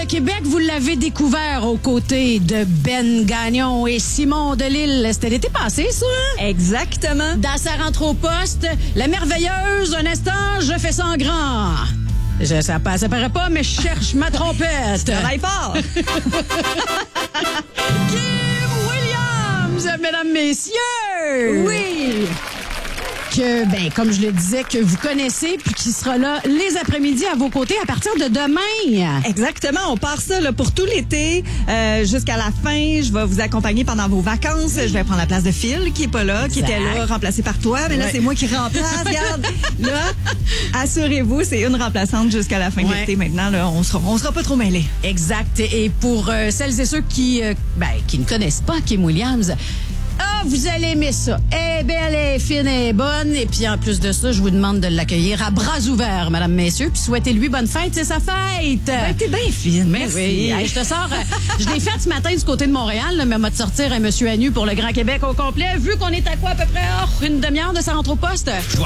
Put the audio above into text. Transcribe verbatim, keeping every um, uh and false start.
le Québec, vous l'avez découvert aux côtés de Ben Gagnon et Simon Delille. C'était l'été passé, ça? Hein? Exactement. Dans sa rentre au poste, la merveilleuse, un instant, je fais ça en grand. Je, ça, ça paraît pas, mais je cherche ma trompette. Travaille fort. Kim Williams, mesdames, messieurs! Oui. Que, ben, comme je le disais, que vous connaissez, puis qui sera là les après-midi à vos côtés à partir de demain. Exactement. On part ça là, pour tout l'été euh, jusqu'à la fin. Je vais vous accompagner pendant vos vacances. Je vais prendre la place de Phil, qui est pas là, qui Exact. était là, remplacé par toi. Mais là, Ouais. c'est moi qui remplace. Regarde, là, assurez-vous, c'est une remplaçante jusqu'à la fin de Ouais. l'été. Maintenant, là, on sera, on sera pas trop mêlés. Exact. Et pour euh, celles et ceux qui, euh, ben, qui ne connaissent pas Kim Williams, ah, vous allez aimer ça. Elle est belle, elle est fine, elle est bonne. Et puis, en plus de ça, je vous demande de l'accueillir à bras ouverts, mesdames, messieurs. Puis, souhaitez-lui bonne fête, c'est sa fête. Ben, t'es bien fine. Merci. Oui. Hey, je te sors. euh, je l'ai faite ce matin du côté de Montréal, là, mais m'a de sortir un monsieur à nu pour le Grand Québec au complet. Vu qu'on est à quoi, à peu près oh, une demi-heure de sa rentre au poste.